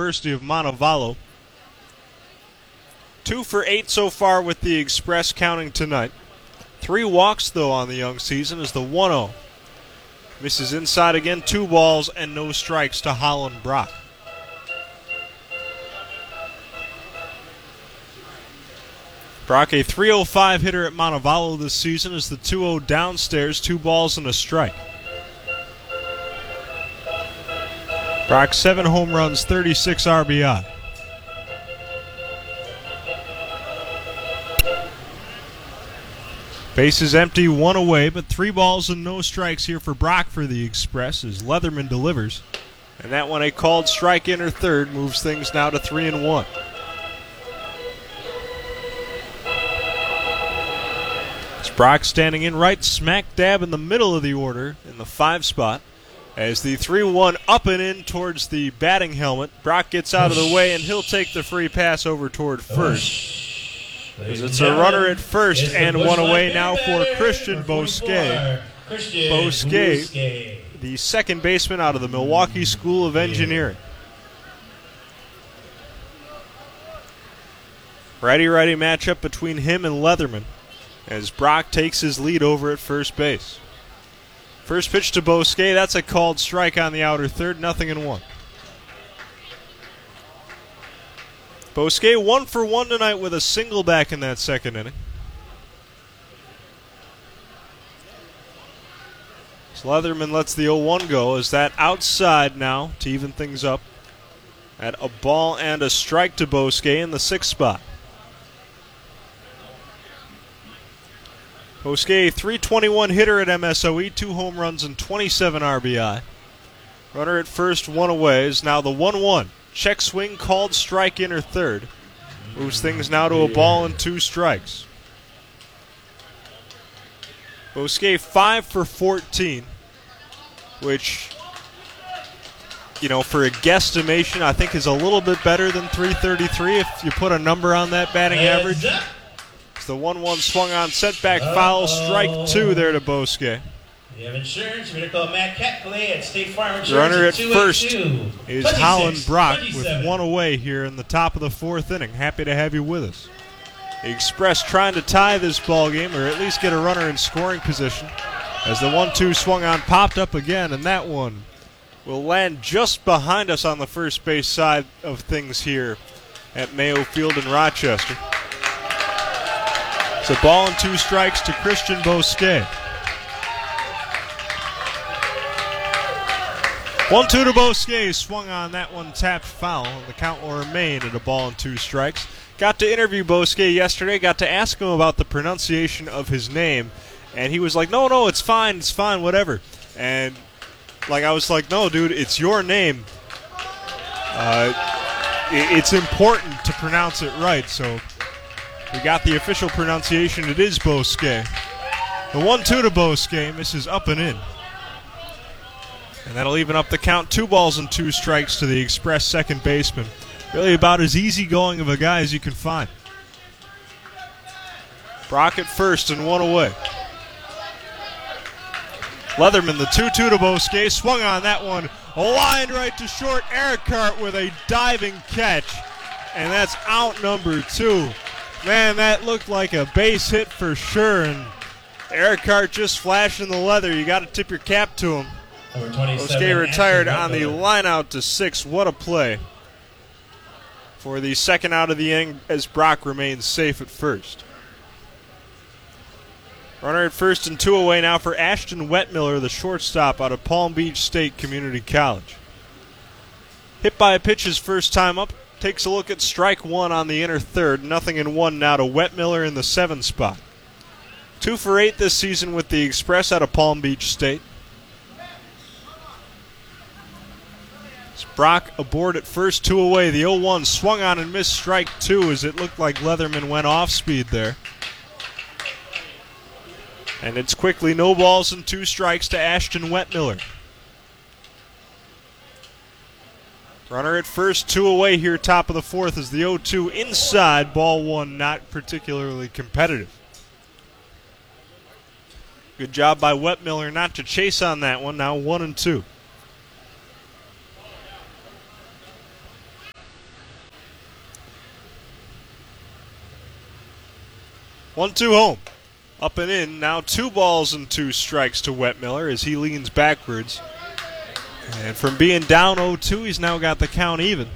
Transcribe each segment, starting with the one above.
University of Montevallo. 2 for 8 so far with the Express, counting tonight. 3 walks, though, on the young season as the 1-0. Misses inside again, 2 balls and no strikes to Holland Brock. Brock, a .305 hitter at Montevallo this season, is the 2-0 downstairs, 2 balls and a strike. Brock, 7 home runs, 36 RBI. Bases empty, 1 away, but 3 balls and no strikes here for Brock for the Express as Leatherman delivers. And that one, a called strike, inner third, moves things now to 3-1. Brock standing in right smack dab in the middle of the order in the 5 spot. As the 3-1 up and in towards the batting helmet. Brock gets out of the way and he'll take the free pass over toward first. As it's a runner at first and 1 away now for Christian Bosquet. Bosquet, the second baseman out of the Milwaukee School of Engineering. Righty-righty matchup between him and Leatherman, as Brock takes his lead over at first base. First pitch to Bosquet, that's a called strike on the outer third, 0-1. Bosquet 1 for 1 tonight with a single back in that second inning. So Leatherman lets the 0-1 go as that outside now to even things up at a ball and a strike to Bosquet in the 6th spot. Bosquet, .321 hitter at MSOE, 2 home runs and 27 RBI. Runner at first, 1 away, is now the 1-1. Check swing, called strike, inner third. Moves things now to a ball and 2 strikes. Bosquet 5 for 14, which, for a guesstimation, I think is a little bit better than .333 if you put a number on that batting average. The 1-1 swung on, set back foul, strike 2 there to Bosquet. You have insurance, you're going to call Matt Catley at State Farm Insurance. The runner at first 282. is Holland Brock with 1 away here in the top of the 4th inning. Happy to have you with us. The Express trying to tie this ball game, or at least get a runner in scoring position, as the 1-2 swung on, popped up again, and that one will land just behind us on the first base side of things here at Mayo Field in Rochester. It's a ball and 2 strikes to Christian Bosquet. 1-2 to Bosquet, swung on, that one tapped foul, and the count will remain at a ball and 2 strikes. Got to interview Bosquet yesterday, got to ask him about the pronunciation of his name, and he was like, no, it's fine, whatever. And I was like, no, dude, it's your name. It's important to pronounce it right, so we got the official pronunciation. It is Bosquet. The 1-2 to Bosquet misses up and in. And that'll even up the count. 2 balls and 2 strikes to the Express second baseman. Really about as easygoing of a guy as you can find. Brock at first and 1 away. Leatherman, the 2-2 to Bosquet. Swung on that one. Lined right to short. Ericart with a diving catch. And that's out number 2. Man, that looked like a base hit for sure, and Ericart just flashing the leather. You got to tip your cap to him. Bosquet retired on the line out to 6. What a play for the second out of the inning as Brock remains safe at first. Runner at first and 2 away now for Ashton Wetmiller, the shortstop out of Palm Beach State Community College. Hit by a pitch his first time up. Takes a look at strike 1 on the inner third. 0-1 now to Wetmiller in the 7 spot. 2 for 8 this season with the Express out of Palm Beach State. It's Brock aboard at first, 2 away. The 0-1 swung on and missed strike 2 as it looked like Leatherman went off speed there. And it's quickly no balls and 2 strikes to Ashton Wetmiller. Runner at first, 2 away here, top of the 4th, as the 0-2 inside, ball 1, not particularly competitive. Good job by Wetmiller not to chase on that one, now 1-2. 1-2 home. Up and in. Now 2 balls and 2 strikes to Wetmiller as he leans backwards. And from being down 0-2, he's now got the count even.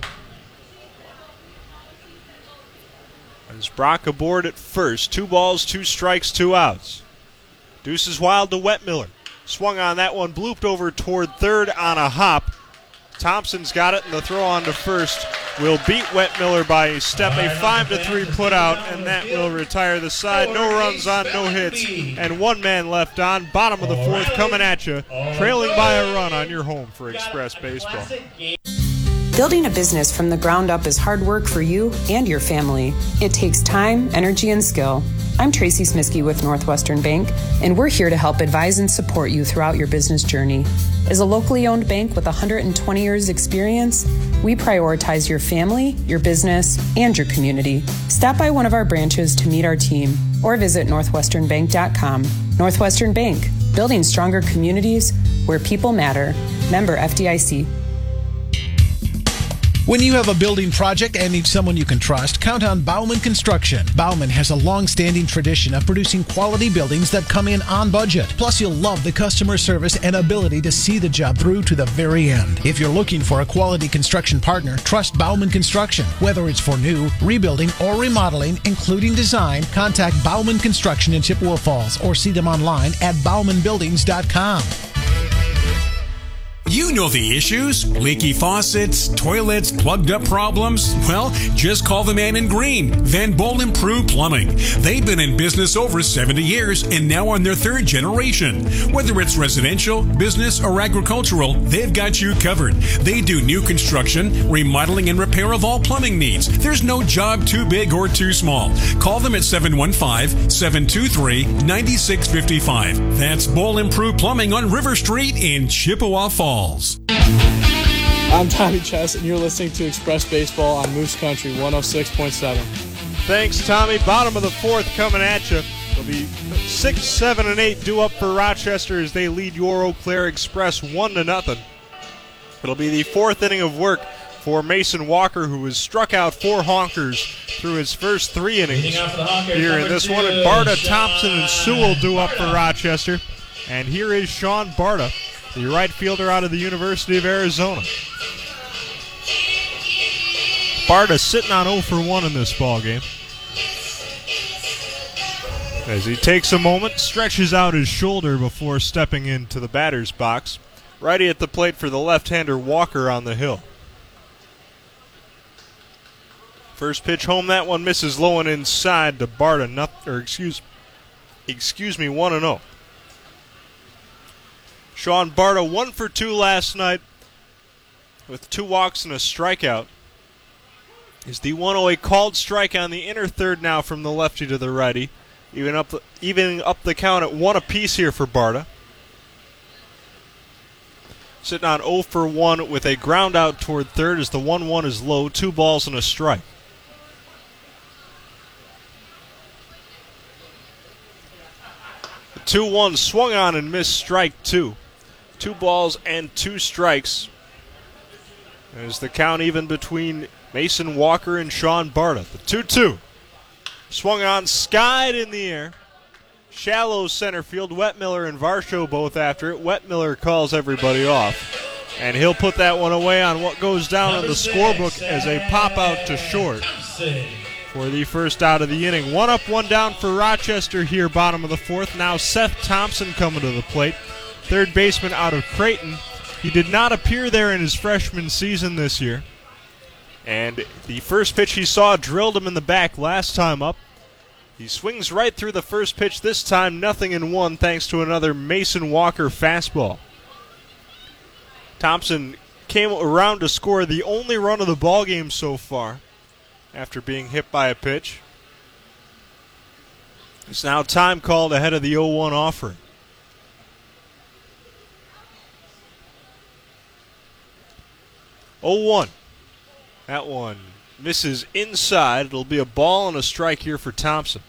As Brock aboard at first. 2 balls, 2 strikes, 2 outs. Deuces wild to Wetmiller. Swung on that one, blooped over toward third on a hop. Thompson's got it, and the throw on to first will beat Wetmiller by a step. A 5-3 put out, and that will retire the side. No runs on, no hits, and 1 man left on. Bottom of the 4th coming at you, trailing by a run on your home for Express Baseball. Building a business from the ground up is hard work for you and your family. It takes time, energy, and skill. I'm Tracy Smiskey with Northwestern Bank, and we're here to help advise and support you throughout your business journey. As a locally owned bank with 120 years experience, we prioritize your family, your business, and your community. Stop by one of our branches to meet our team or visit northwesternbank.com. Northwestern Bank, building stronger communities where people matter. Member FDIC. When you have a building project and need someone you can trust, count on Bauman Construction. Bauman has a long-standing tradition of producing quality buildings that come in on budget. Plus, you'll love the customer service and ability to see the job through to the very end. If you're looking for a quality construction partner, trust Bauman Construction. Whether it's for new, rebuilding, or remodeling, including design, contact Bauman Construction in Chippewa Falls or see them online at baumanbuildings.com. You know the issues. Leaky faucets, toilets, plugged up problems. Well, just call the man in green, Van Boel Improved Plumbing. They've been in business over 70 years and now on their 3rd generation. Whether it's residential, business, or agricultural, they've got you covered. They do new construction, remodeling, and repair of all plumbing needs. There's no job too big or too small. Call them at 715-723-9655. That's Boel Improved Plumbing on River Street in Chippewa Falls. I'm Tommy Chess, and you're listening to Express Baseball on Moose Country 106.7. Thanks, Tommy. Bottom of the 4th coming at you. It'll be 6, 7, and 8 due up for Rochester as they lead your Eau Claire Express 1-0. It'll be the 4th inning of work for Mason Walker, who has struck out 4 honkers through his first 3 innings here in this one. And Barta, Thompson, and Sewell due up for Rochester. And here is Sean Barta, the right fielder out of the University of Arizona. Barta sitting on 0 for 1 in this ball game. As he takes a moment, stretches out his shoulder before stepping into the batter's box. Righty at the plate for the left-hander Walker on the hill. First pitch home, that one misses low and inside to Barta. Excuse me, 1-0. Sean Barta 1 for 2 last night with 2 walks and a strikeout. Is the 1-0 a called strike on the inner third now from the lefty to the righty. Evening up the count at 1 apiece here for Barta. Sitting on 0 for 1 with a ground out toward third as the 1-1 is low. 2 balls and a strike. The 2-1 swung on and missed, strike 2. 2 balls and 2 strikes. As the count even between Mason Walker and Sean Barta. The 2-2. Swung on, skied in the air. Shallow center field. Wetmiller and Varsho both after it. Wetmiller calls everybody off. And he'll put that one away on what goes down on the scorebook as a pop out to short for the first out of the inning. 1 up, 1 down for Rochester here, bottom of the 4th. Now Seth Thompson coming to the plate. Third baseman out of Creighton. He did not appear there in his freshman season this year. And the first pitch he saw drilled him in the back last time up. He swings right through the first pitch this time, 0-1, thanks to another Mason Walker fastball. Thompson came around to score the only run of the ballgame so far after being hit by a pitch. It's now time called ahead of the 0-1 offering. That one misses inside. It'll be a ball and a strike here for Thompson.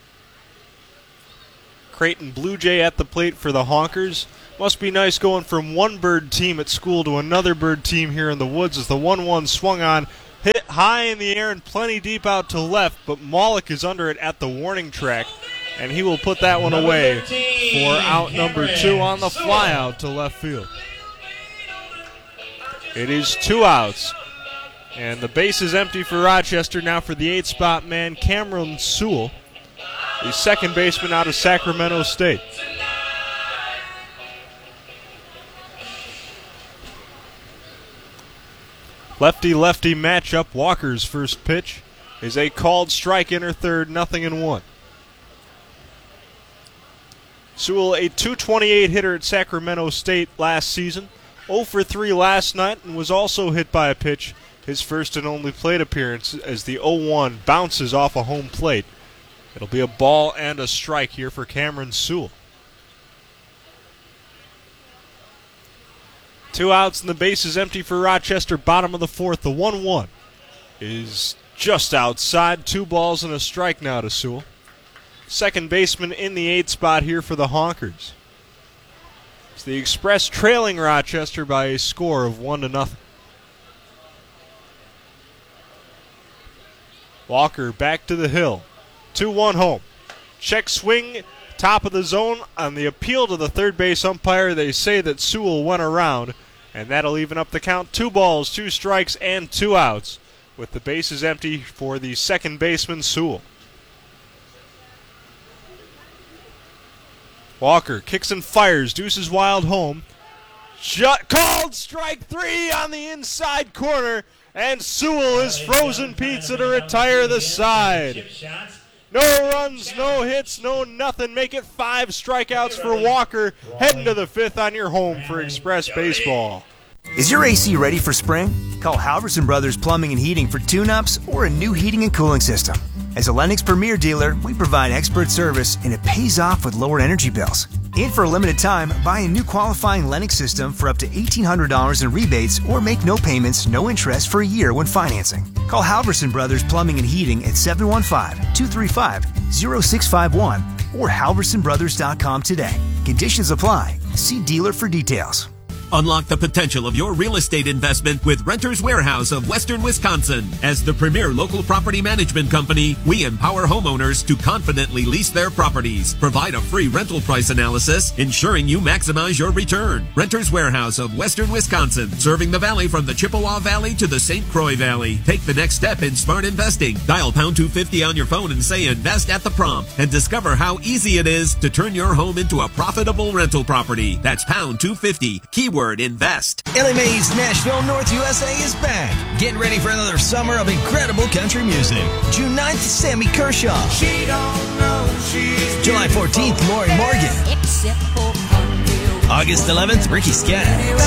Creighton Blue Jay at the plate for the Honkers. Must be nice going from one bird team at school to another bird team here in the woods as the 1-1 swung on, hit high in the air and plenty deep out to left, but Maulik is under it at the warning track. and he will put that one away for out number 2 on the flyout to left field. It is 2 outs, and the base is empty for Rochester. Now for the 8-spot man, Cameron Sewell, the second baseman out of Sacramento State. Lefty-lefty matchup. Walker's first pitch is a called strike, inner third, 0-1. Sewell, a .228 hitter at Sacramento State last season, 0 for 3 last night, and was also hit by a pitch, his first and only plate appearance, as the 0-1 bounces off a home plate. It'll be a ball and a strike here for Cameron Sewell. 2 outs and the base is empty for Rochester, bottom of the 4th. The 1-1 is just outside. 2 balls and a strike now to Sewell. Second baseman in the 8th spot here for the Honkers. It's the Express trailing Rochester by a score of 1-0. Walker back to the hill. 2-1 home. Check swing, top of the zone. On the appeal to the third base umpire, they say that Sewell went around, and that'll even up the count. 2 balls, 2 strikes, and 2 outs, with the bases empty for the second baseman, Sewell. Walker kicks and fires, deuces wild home. Called strike 3 on the inside corner, and Sewell is frozen pizza to retire the side. No runs, no hits, no nothing. Make it 5 strikeouts for Walker. Heading to the 5th on your home for Express Baseball. Is your AC ready for spring? Call Halverson Brothers Plumbing and Heating for tune-ups or a new heating and cooling system. As a Lennox Premier dealer, we provide expert service, and it pays off with lower energy bills. And for a limited time, buy a new qualifying Lennox system for up to $1,800 in rebates, or make no payments, no interest for a year when financing. Call Halverson Brothers Plumbing and Heating at 715-235-0651 or halversonbrothers.com today. Conditions apply. See dealer for details. Unlock the potential of your real estate investment with Renters Warehouse of Western Wisconsin. As the premier local property management company, we empower homeowners to confidently lease their properties. Provide a free rental price analysis, ensuring you maximize your return. Renters Warehouse of Western Wisconsin, serving the valley from the Chippewa Valley to the St. Croix Valley. Take the next step in smart investing. Dial pound 250 on your phone and say invest at the prompt, and discover how easy it is to turn your home into a profitable rental property. That's pound 250, keyword invest. Ellie Mae's Nashville North USA is back. Get ready for another summer of incredible country music. June 9th, Sammy Kershaw. She don't know she's July 14th, Lori Morgan. August 11th, Ricky Skaggs.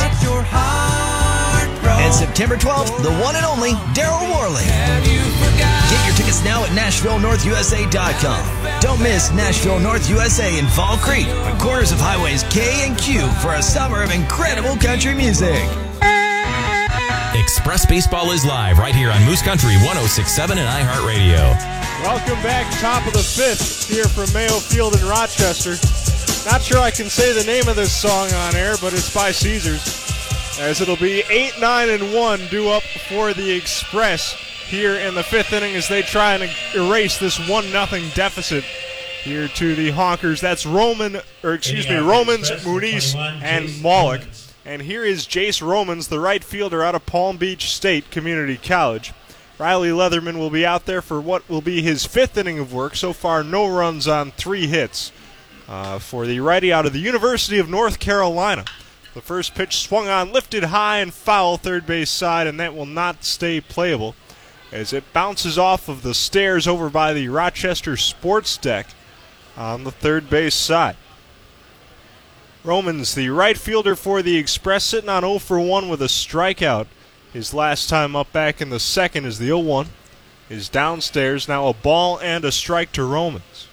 And September 12th, the one and only Daryl Worley. Get your tickets now at NashvilleNorthUSA.com. Don't miss Nashville North USA in Fall Creek, on corners of highways K and Q, for a summer of incredible country music. Express Baseball is live right here on Moose Country 106.7 and iHeartRadio. Welcome back, top of the 5th here from Mayo Field in Rochester. Not sure I can say the name of this song on air, but it's by Caesars, as it'll be 8-9-1 due up for the Express here in the 5th inning as they try and erase this 1-0 deficit here to the Honkers. That's Romans, Muniz, and Maulik. And here is Jace Romans, the right fielder out of Palm Beach State Community College. Riley Leatherman will be out there for what will be his 5th inning of work. So far, no runs on 3 hits for the righty out of the University of North Carolina. The first pitch swung on, lifted high and foul third base side, and that will not stay playable as it bounces off of the stairs over by the Rochester Sports Deck on the third base side. Romans, the right fielder for the Express, sitting on 0 for 1 with a strikeout. His last time up back in the 2nd as the 0-1 is downstairs. Now a ball and a strike to Romans.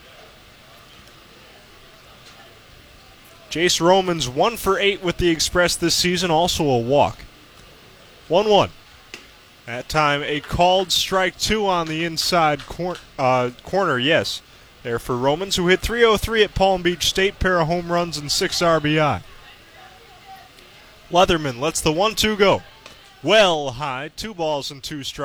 Jace Romans 1 for 8 with the Express this season, also a walk. 1-1. That time a called strike 2 on the inside corner, yes. There for Romans, who hit .303 at Palm Beach State, pair of home runs and 6 RBI. Leatherman lets the 1-2 go. Well high, 2 balls and 2 strikes.